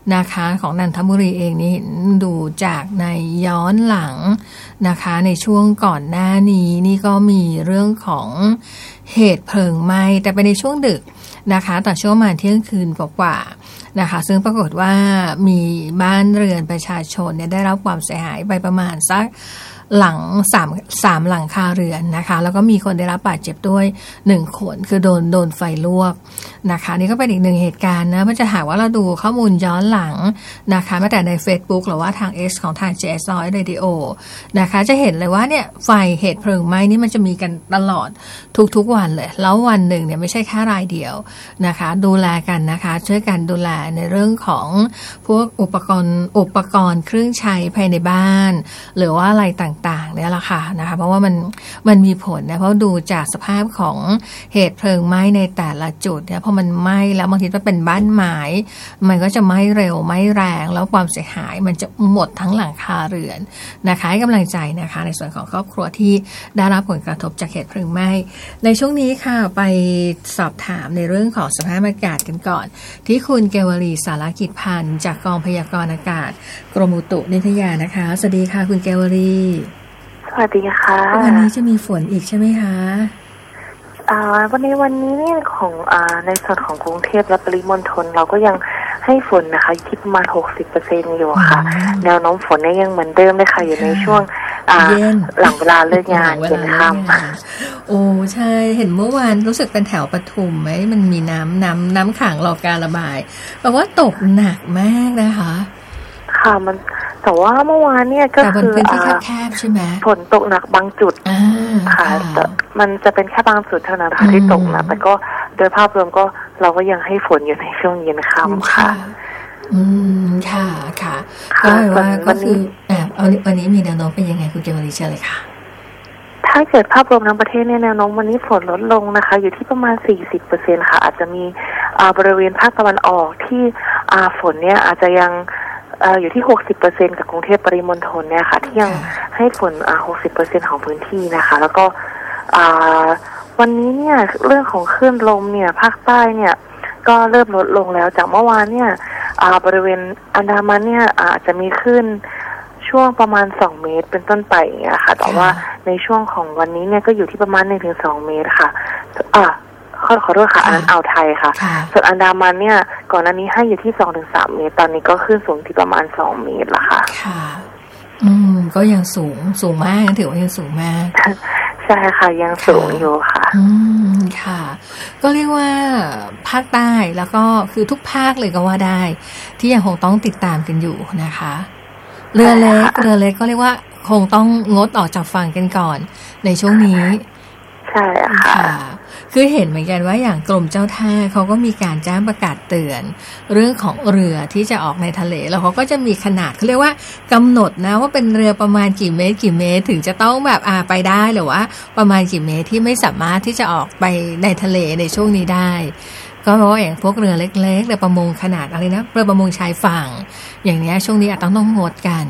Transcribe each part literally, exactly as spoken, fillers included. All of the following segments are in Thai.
นะคะของนันทบุรีเองนี่เห็นดูจากในย้อนหลังนะคะในช่วงก่อนหน้านี้นี่ก็มีเรื่องของเหตุเพลิงไหม้แต่ไปในช่วงดึกนะคะตอนช่วงประมาณเที่ยงคืนกว่าๆนะคะซึ่งปรากฏว่ามีบ้านเรือนประชาชนเนี่ยได้รับความเสียหายไปประมาณสักหลังสาม สามหลังคาเรือนนะคะแล้วก็มีคนได้รับบาดเจ็บด้วยหนึ่งคนคือโดนโดนไฟลวกนะคะนี่ก็เป็นอีกหนึ่งเหตุการณ์นะมันจะหากว่าเราดูข้อมูลย้อนหลังนะคะแม้แต่ใน Facebook หรือว่าทาง X ของทาง เจ เอส Noise Radio นะคะจะเห็นเลยว่าเนี่ยไฟเหตุเพลิงไหม้นี่มันจะมีกันตลอดทุกๆวันเลยแล้ววันหนึ่งเนี่ยไม่ใช่แค่รายเดียวนะคะดูแลกันนะคะช่วยกันดูแลในเรื่องของพวกอุปกรณ์อุปกรณ์เครื่องใช้ภายในบ้านหรือว่าอะไรต่างๆเนี่ยแหละค่ะนะคะเพราะว่ามันมันมีผลนะเพราะดูจากสภาพของเหตุเพลิงไหม้ในแต่ละจุดเนี่ยพอมันไหม้แล้วบางทีถ้าเป็นบ้านไม้มันก็จะไหม้เร็วไหม้แรงแล้วความเสียหายมันจะหมดทั้งหลังคาเรือนนะคะให้กำลังใจนะคะในส่วนของครอบครัวที่ได้รับผลกระทบจากเหตุเพลิงไหม้ในช่วงนี้ค่ะไปสอบถามในเรื่องของสภาพอากาศกันก่อนที่คุณเกวลีสารกิจพันธ์จากกองพยากรณ์อากาศกรมอุตุนิยมวิทยานะคะสวัสดีค่ะคุณเกวลีสวัสดีค่ะวันนี้จะมีฝนอีกใช่ไหมคะอ่าวันนี้วันนี้เนี่ยของอ่าในส่วนของกรุงเทพและปริมณฑลเราก็ยังให้ฝนนะคะที่ประมาณ หกสิบเปอร์เซ็นต์ อยู่ค่ะแนวโน้มฝนเนี่ยยังเหมือนเดิมเลยค่ะอยู่ในช่วงอ่าหลังเวลาเลิกงานเย็นค่ำโอ้ใช่เห็นเมื่อวานรู้สึกเป็นแถวปทุมไหมมันมีน้ำน้ำน้ำขังรอการระบายแปลว่าตกหนักมากนะคะค่ะมันแต่ว่าเมื่อวานเนี่ยก็คือเป็นที่แคบๆใช่ไหมฝนตกหนักบางจุดค่ะแต่มันจะเป็นแค่บางจุดเท่านั้นค่ะที่ตกหนักแต่ก็โดยภาพรวมก็เราก็ยังให้ฝนอยู่ในช่วงเย็นค่ำค่ะอืมค่ะค่ะก็ว่าก็คืออ่าวันนี้มีแนวโน้มเป็นยังไงคุณเกวลีเชิญเลยค่ะถ้าเกิดภาพรวมทั้งประเทศเนี่ยแนวโน้มวันนี้ฝนลดลงนะคะอยู่ที่ประมาณ สี่สิบเปอร์เซ็นต์ ค่ะอาจจะมีอ่าบริเวณภาคตะวันออกที่อ่าฝนเนี่ยอาจจะยังเอ่ออยู่ที่ หกสิบเปอร์เซ็นต์ กับกรุงเทพปริมณฑลเนี่ยค่ะที่ยังให้ฝนอ่า หกสิบเปอร์เซ็นต์ ของพื้นที่นะคะแล้วก็อ่าวันนี้เนี่ยเรื่องของคลื่นลมเนี่ยภาคใต้เนี่ยก็เริ่มลดลงแล้วจากเมื่อวานเนี่ยอ่าบริเวณอันดามันเนี่ยอาจจะมีคลื่นช่วงประมาณสองเมตรเป็นต้นไปอย่างเงี้ยค่ะแต่ว่าในช่วงของวันนี้เนี่ยก็อยู่ที่ประมาณ หนึ่งถึงสอง เมตรค่ะอ่าขอขอโทษค่ะอันนั้นอ่าวไทยค่ะส่วนอันดามันเนี่ยก่อนหน้านี้ให้อยู่ที่ สองถึงสาม เมตรตอนนี้ก็ขึ้นสูงที่ประมาณสองเมตรละค่ะค่ะอืมก็ยังสูงสูงมากถือว่ายังสูงมากใช่ค่ะยังสูงอยู่ค่ะอืมค่ะก็เรียกว่าภาคใต้แล้วก็คือทุกภาคเลยก็ว่าได้ที่ยังคงต้องติดตามกันอยู่นะคะเรือเล็กเรือเล็กก็เรียกว่าคงต้องงดออกจากฝั่งกันก่อนในช่วงนี้ใช่ค่ะคือเห็นเหมือนกันว่าอย่างกรมเจ้าท่าเขาก็มีการแจ้งประกาศเตือนเรื่องของเรือที่จะออกในทะเลแล้วเขาก็จะมีขนาดเขาเรียกว่ากำหนดนะว่าเป็นเรือประมาณกี่เมตรกี่เมตรถึงจะต้องแบบอ่าไปได้หรือว่าประมาณกี่เมตรที่ไม่สามารถที่จะออกไปในทะเลในช่วงนี้ได้ก็เพราะว่าอย่างพวกเรือเล็กๆเรือประมงขนาดอะไรนะเรือประมงชายฝั่งอย่างนี้ช่วงนี้อาจต้องต้องงดกัน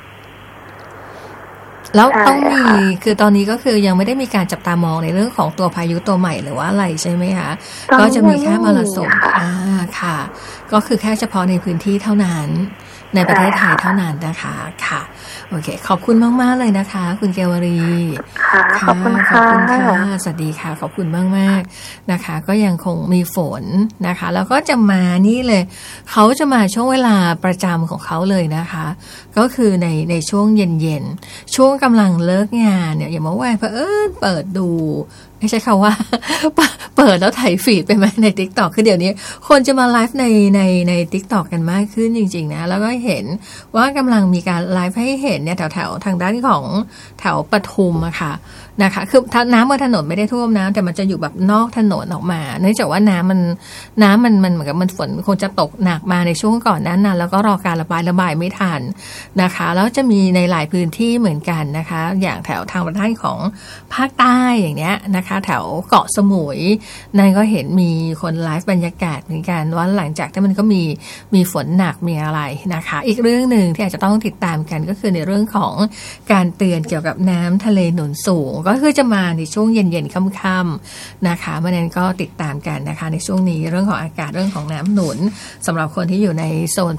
แล้วต้องมีคือตอนนี้ก็คือยังไม่ได้มีการจับตามองในเรื่องของตัวพายุตัวใหม่หรือว่าอะไรใช่ไหมคะก็จะมีแค่มรสุมอ่าค่ะก็คือแค่เฉพาะในพื้นที่เท่านั้นในประเทศไทยเท่านั้นนะคะค่ะโอเคขอบคุณมากๆเลยนะคะคุณเกวลีค่ะขอบคุณค่ะขอบคุณค่ะสวัสดีค่ะขอบคุณมากๆนะคะก็ยังคงมีฝนนะคะแล้วก็จะมานี่เลยเขาจะมาช่วงเวลาประจำของเขาเลยนะคะก็คือในในช่วงเย็นๆช่วงกำลังเลิกงานเนี่ยอย่างเมื่อวานเผอิญเปิดดูไม่ใช่คำว่าเปิดแล้วถ่ายฟีดไปไหมใน TikTok คือเดี๋ยวนี้คนจะมาไลฟ์ในในใน TikTok กันมากขึ้นจริงๆนะแล้วก็เห็นว่ากำลังมีการไลฟ์ให้เห็นเนี่ยแถวๆทางด้านของแถวปทุมอะค่ะนะคะคือน้ำบนถนนไม่ได้ท่วมนะแต่มันจะอยู่แบบนอกถนนออกมาเนื่องจากว่าน้ำมันน้ำมันมันเหมือนกับมันฝนคงจะตกหนักมาในช่วงก่อนนั้นนะแล้วก็รอการระบายระบายไม่ทันนะคะแล้วจะมีในหลายพื้นที่เหมือนกันนะคะอย่างแถวทางด้านของภาคใต้อย่างเนี้ยนะคะแถวเกาะสมุยนั่นก็เห็นมีคนไลฟ์บรรยากาศเหมือนกันว่าหลังจากที่มันก็มีมีฝนหนักมีอะไรนะคะอีกเรื่องนึงที่อาจจะต้องติดตามกันก็คือในเรื่องของการเตือนเกี่ยวกับน้ำทะเลหนุนสูงก็คือจะมาในช่วงเย็นๆค่ำๆนะคะเมื่อนั้นก็ติดตามกันนะคะในช่วงนี้เรื่องของอากาศเรื่องของน้ำหนุนสำหรับคนที่อยู่ในโซน